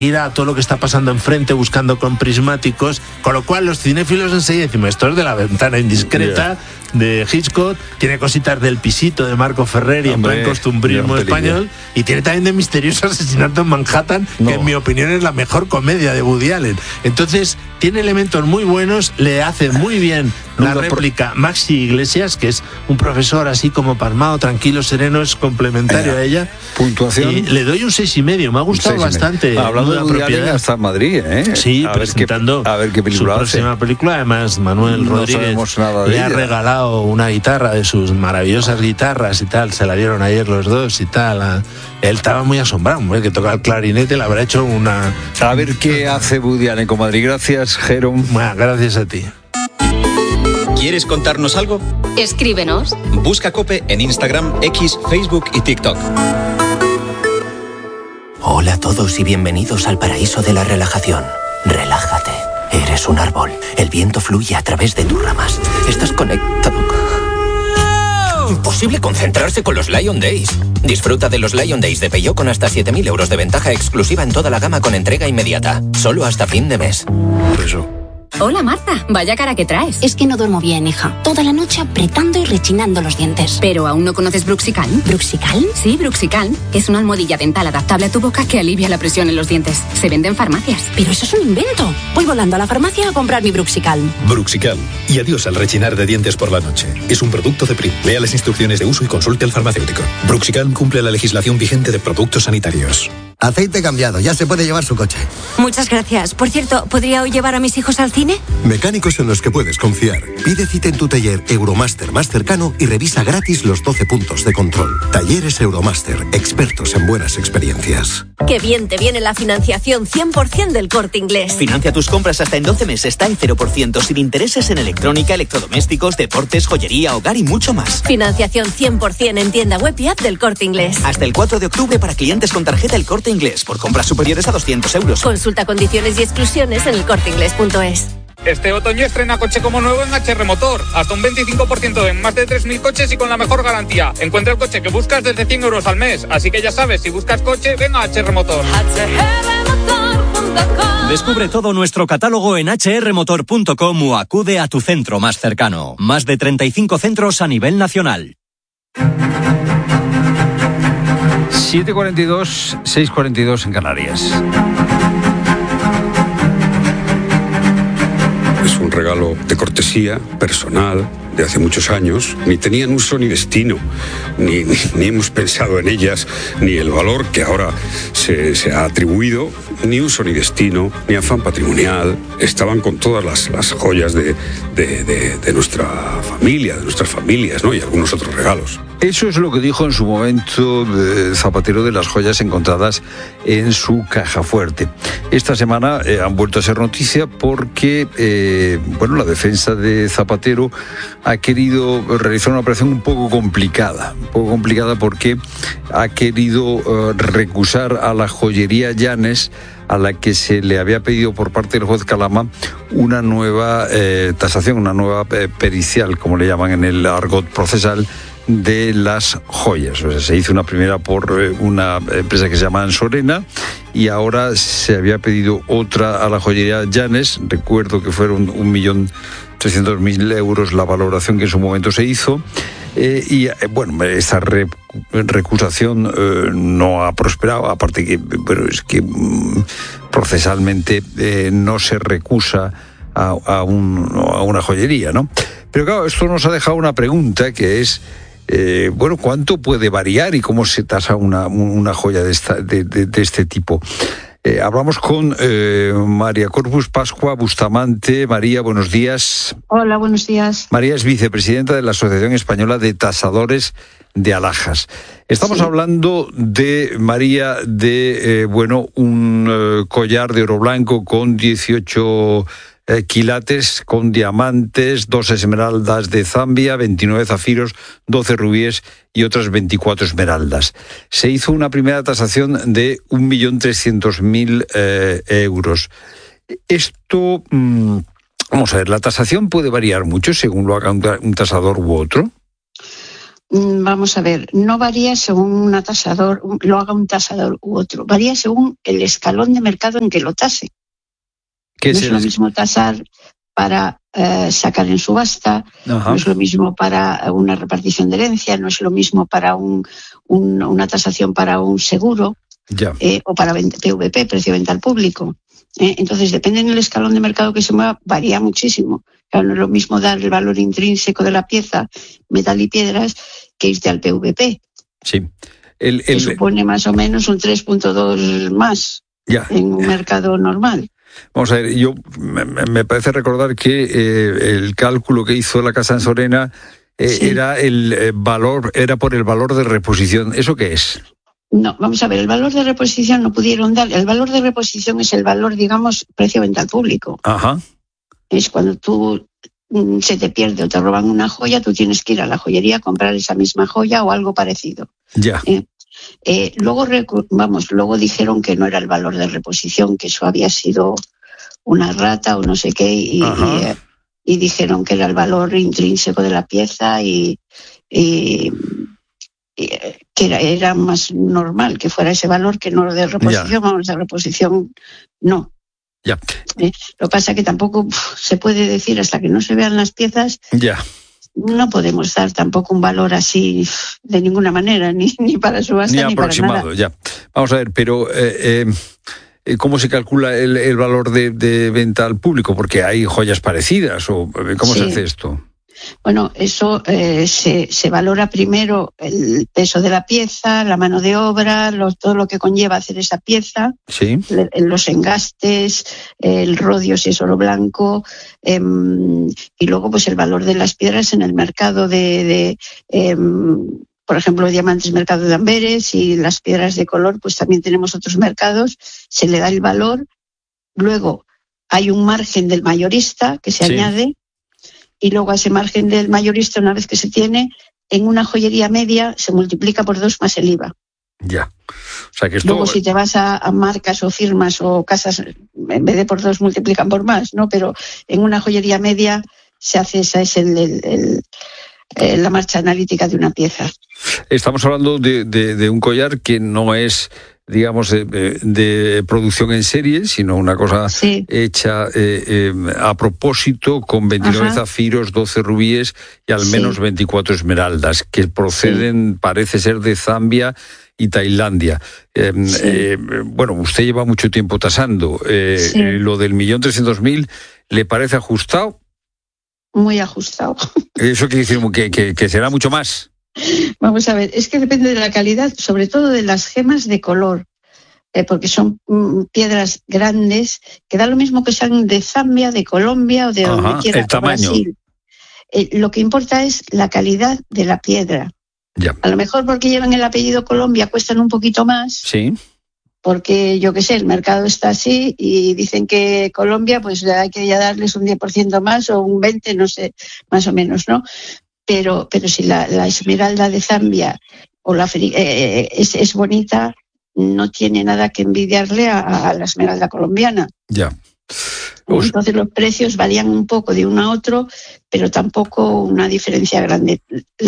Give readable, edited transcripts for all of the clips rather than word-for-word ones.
ir a todo lo que está pasando enfrente buscando con prismáticos, con lo cual los cinéfilos enseguida decimos, esto es de La ventana indiscreta, de Hitchcock, tiene cositas del Pisito de Marco Ferreri, en plan costumbrismo español, y tiene también de Misterioso asesinato en Manhattan, que en mi opinión es la mejor comedia de Woody Allen. Entonces tiene elementos muy buenos, le hace muy bien la réplica Maxi Iglesias, que es un profesor así como pasmado, tranquilo, sereno, es complementario a ella. Puntuación. Y le doy un 6,5, me ha gustado bastante. Hablando de Woody Allen, hasta en Madrid, ¿eh? Sí, presentando a ver qué película su próxima película. Además, Manuel Rodríguez le ha regalado una guitarra de sus maravillosas guitarras y tal, se la dieron ayer los dos y tal. Él estaba muy asombrado, que toca el clarinete, le habrá hecho una... A ver qué hace Woody Allen con Madrid. Gracias, Jerón. Bueno, gracias a ti. ¿Quieres contarnos algo? Escríbenos. Busca COPE en Instagram, X, Facebook y TikTok. Hola a todos y bienvenidos al paraíso de la relajación. Relájate. Eres un árbol. El viento fluye a través de tus ramas. Estás conectado. Imposible concentrarse con los Lion Days. Disfruta de los Lion Days de Peugeot con hasta 7.000 euros de ventaja exclusiva en toda la gama con entrega inmediata. Solo hasta fin de mes. Eso. Hola, Marta. Vaya cara que traes. Es que no duermo bien, hija. Toda la noche apretando y rechinando los dientes. ¿Pero aún no conoces Bruxicalm? ¿Bruxicalm? Sí, Bruxicalm. Es una almohadilla dental adaptable a tu boca que alivia la presión en los dientes. Se vende en farmacias. Pero eso es un invento. Voy volando a la farmacia a comprar mi Bruxicalm. Bruxicalm. Y adiós al rechinar de dientes por la noche. Es un producto de Prim. Lea las instrucciones de uso y consulte al farmacéutico. Bruxicalm cumple la legislación vigente de productos sanitarios. Aceite cambiado, ya se puede llevar su coche. Muchas gracias. Por cierto, ¿podría hoy llevar a mis hijos al cine? Mecánicos en los que puedes confiar. Pide cita en tu taller Euromaster más cercano y revisa gratis los 12 puntos de control. Talleres Euromaster, expertos en buenas experiencias. Qué bien te viene la financiación 100% del Corte Inglés. Financia tus compras hasta en 12 meses, está en 0%, sin intereses en electrónica, electrodomésticos, deportes, joyería, hogar y mucho más. Financiación 100% en tienda web y app del Corte Inglés. Hasta el 4 de octubre para clientes con tarjeta El Corte Inglés, por compras superiores a 200 euros. Consulta condiciones y exclusiones en elcorteinglés.es. Este otoño estrena coche como nuevo en HR Motor. Hasta un 25% en más de 3.000 coches y con la mejor garantía. Encuentra el coche que buscas desde 100 euros al mes. Así que ya sabes, si buscas coche, ven a HR Motor. Descubre todo nuestro catálogo en hrmotor.com o acude a tu centro más cercano. Más de 35 centros a nivel nacional. 7:42, 6:42 en Canarias. Es un regalo de cortesía, personal, de hace muchos años. Ni tenían uso ni destino, ni hemos pensado en ellas, ni el valor que ahora se ha atribuido, ni uso ni destino, ni afán patrimonial. Estaban con todas las joyas de nuestra familia, de nuestras familias, ¿no? Y algunos otros regalos. Eso es lo que dijo en su momento Zapatero de las joyas encontradas en su caja fuerte. Esta semana han vuelto a ser noticia porque la defensa de Zapatero ha querido realizar una operación un poco complicada porque ha querido recusar a la joyería Llanes, a la que se le había pedido por parte del juez Calama una nueva tasación, una nueva pericial, como le llaman en el argot procesal, de las joyas. O sea, se hizo una primera por una empresa que se llama Ansorena y ahora se había pedido otra a la joyería Llanes. Recuerdo que fueron 1.300.000 euros la valoración que en su momento se hizo. Esta recusación no ha prosperado, aparte que es que procesalmente no se recusa a una joyería, ¿no? Pero claro, esto nos ha dejado una pregunta que es ¿cuánto puede variar y cómo se tasa una joya de este tipo? Hablamos con María Corpus Pascua Bustamante. María, buenos días. Hola, buenos días. María es vicepresidenta de la Asociación Española de Tasadores de Alhajas. Estamos hablando de, María, de un collar de oro blanco con 18 quilates, con diamantes, 2 esmeraldas de Zambia, 29 zafiros, 12 rubíes y otras 24 esmeraldas. Se hizo una primera tasación de 1.300.000 euros. Esto, vamos a ver, ¿la tasación puede variar mucho según lo haga un tasador u otro? Vamos a ver, no varía según un tasador, lo haga un tasador u otro, varía según el escalón de mercado en que lo tase. No es lo mismo tasar para sacar en subasta, no es lo mismo para una repartición de herencia, no es lo mismo para una tasación para un seguro o para PVP, precio de venta al público. Entonces, depende del escalón de mercado que se mueva, varía muchísimo. Claro, no es lo mismo dar el valor intrínseco de la pieza, metal y piedras, que irte al PVP. Sí. Que supone más o menos un 3.2 más en un mercado normal. Vamos a ver, yo me parece recordar que el cálculo que hizo la Casa Ansorena era el valor, era por el valor de reposición. ¿Eso qué es? No, vamos a ver, el valor de reposición no pudieron dar. El valor de reposición es el valor, digamos, precio de venta al público. Es cuando tú se te pierde o te roban una joya, tú tienes que ir a la joyería a comprar esa misma joya o algo parecido. Luego dijeron que no era el valor de reposición, que eso había sido una rata o no sé qué, y dijeron que era el valor intrínseco de la pieza y que era más normal que fuera ese valor que no de reposición. Vamos, de reposición no. Lo que pasa es que tampoco se puede decir hasta que no se vean las piezas. No podemos dar tampoco un valor así de ninguna manera, ni para subasta ni aproximado, para nada. Vamos a ver, pero ¿cómo se calcula el valor de venta al público? Porque hay joyas parecidas, o ¿cómo se hace esto? Bueno, eso se valora primero el peso de la pieza, la mano de obra, todo lo que conlleva hacer esa pieza, los engastes, el rodio si es oro blanco, y luego pues el valor de las piedras en el mercado por ejemplo, diamantes, mercado de Amberes, y las piedras de color, pues también tenemos otros mercados, se le da el valor, luego hay un margen del mayorista que se añade. Y luego a ese margen del mayorista, una vez que se tiene, en una joyería media se multiplica por 2 más el IVA. O sea que esto... Luego si te vas a marcas o firmas o casas, en vez de por 2 multiplican por más, ¿no? Pero en una joyería media se hace, esa es la marcha analítica de una pieza. Estamos hablando de un collar que no es, digamos, de producción en serie, sino una cosa hecha a propósito, con 29 zafiros, 12 rubíes y al menos 24 esmeraldas, que proceden, parece ser, de Zambia y Tailandia. Bueno, usted lleva mucho tiempo tasando. Lo del 1.300.000, ¿le parece ajustado? Muy ajustado. ¿Eso quiere decir que será mucho más? Vamos a ver, es que depende de la calidad, sobre todo de las gemas de color, porque son piedras grandes, que da lo mismo que sean de Zambia, de Colombia o de donde quiera, el tamaño. Brasil. Lo que importa es la calidad de la piedra. A lo mejor porque llevan el apellido Colombia cuestan un poquito más. Porque, yo qué sé, el mercado está así y dicen que Colombia, pues hay que ya darles un 10% más o un 20%, no sé, más o menos, ¿no? Pero si la esmeralda de Zambia o es bonita, no tiene nada que envidiarle a la esmeralda colombiana. Entonces los precios varían un poco de uno a otro, pero tampoco una diferencia grande.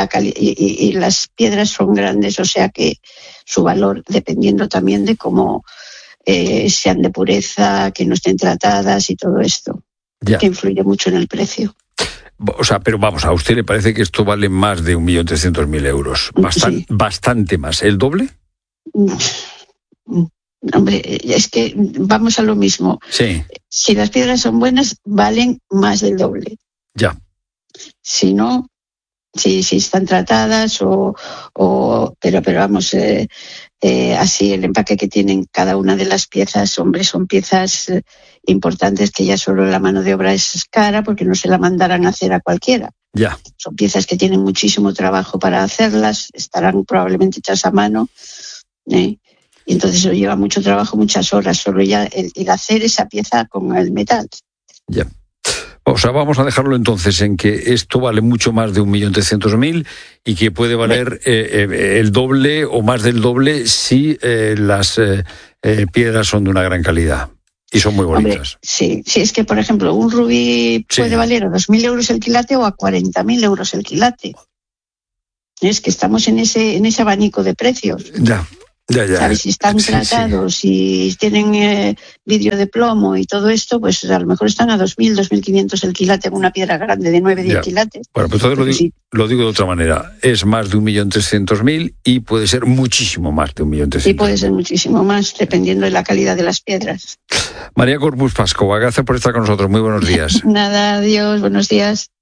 Y las piedras son grandes, o sea que su valor, dependiendo también de cómo sean de pureza, que no estén tratadas y todo esto, que influye mucho en el precio. O sea, pero vamos, ¿a usted le parece que esto vale más de 1.300.000 euros? Bastante más. ¿El doble? Hombre, es que vamos a lo mismo. Si las piedras son buenas, valen más del doble. Si no, si están tratadas pero vamos, así el empaque que tienen cada una de las piezas, hombre, son piezas importantes que ya solo la mano de obra es cara porque no se la mandarán a hacer a cualquiera. Son piezas que tienen muchísimo trabajo para hacerlas, estarán probablemente hechas a mano, y entonces eso lleva mucho trabajo, muchas horas, solo ya el hacer esa pieza con el metal. O sea, vamos a dejarlo entonces en que esto vale mucho más de 1.300.000 y que puede valer el doble o más del doble si las piedras son de una gran calidad y son muy bonitas. Sí, es que, por ejemplo, un rubí puede valer a 2.000 euros el quilate o a 40.000 euros el quilate. Es que estamos en ese abanico de precios. Ya. ¿Sabes? Si están tratados, si tienen vidrio de plomo y todo esto, pues a lo mejor están a 2.000, 2.500 el quilate en una piedra grande de 9-10 quilates. Bueno, pues entonces lo digo de otra manera. Es más de 1.300.000 y puede ser muchísimo más de 1.300.000. Y puede ser muchísimo más, dependiendo de la calidad de las piedras. María Corpus Pascova, gracias por estar con nosotros. Muy buenos días. Nada, adiós, buenos días.